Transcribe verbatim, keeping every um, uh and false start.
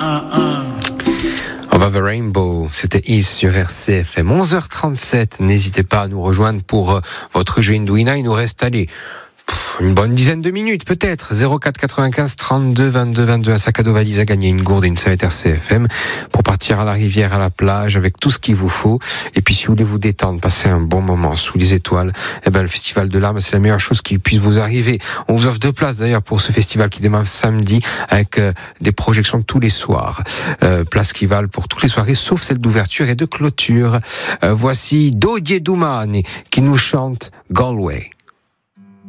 Over the Rainbow, c'était Is sur R C F M. onze heures trente-sept, n'hésitez pas à nous rejoindre pour euh, votre jeu Indouina. Il nous reste, allez, une bonne dizaine de minutes peut-être. zéro quatre quatre-vingt-quinze trente-deux vingt-deux vingt-deux, un sac à dos valise à gagner, une gourde et une serviette R C F M pour partir à la rivière, à la plage, avec tout ce qu'il vous faut. Et puis si vous voulez vous détendre, passer un bon moment sous les étoiles, eh ben le Festival de l'Arme, c'est la meilleure chose qui puisse vous arriver. On vous offre deux places d'ailleurs pour ce festival qui démarre samedi avec euh, des projections tous les soirs. Euh, places qui valent pour toutes les soirées, sauf celle d'ouverture et de clôture. Euh, voici Dodie Doumane qui nous chante Galway.